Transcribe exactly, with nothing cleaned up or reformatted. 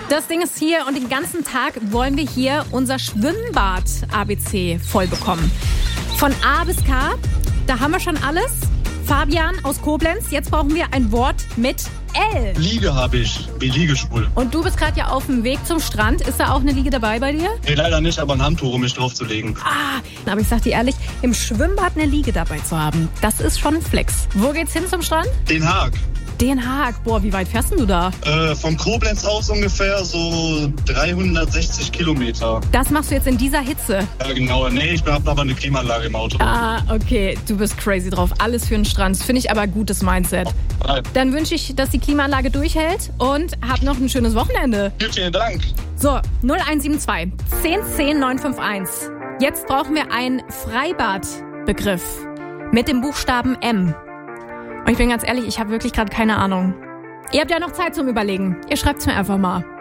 Das Ding ist hier und den ganzen Tag wollen wir hier unser Schwimmbad-A B C voll bekommen. Von A bis K, da haben wir schon alles. Fabian aus Koblenz, jetzt brauchen wir ein Wort mit L. Liege habe ich, wie Liegestuhl. Und du bist gerade ja auf dem Weg zum Strand. Ist da auch eine Liege dabei bei dir? Nee, leider nicht, aber ein Handtuch, um mich draufzulegen. Ah, aber ich sag dir ehrlich, im Schwimmbad eine Liege dabei zu haben, das ist schon ein Flex. Wo geht's hin zum Strand? Den Haag. Den Haag. Boah, wie weit fährst denn du da? Äh, von Koblenz aus ungefähr so dreihundertsechzig Kilometer. Das machst du jetzt in dieser Hitze? Ja, genau. Nee, ich habe aber eine Klimaanlage im Auto. Ah, okay. Du bist crazy drauf. Alles für den Strand. Finde ich aber ein gutes Mindset. Nein. Dann wünsche ich, dass die Klimaanlage durchhält und hab noch ein schönes Wochenende. Vielen, vielen Dank. So, null eins sieben zwei, zehn zehn, neun fünf eins. Jetzt brauchen wir einen Freibadbegriff mit dem Buchstaben M. Und ich bin ganz ehrlich, ich habe wirklich gerade keine Ahnung. Ihr habt ja noch Zeit zum Überlegen. Ihr schreibt's mir einfach mal.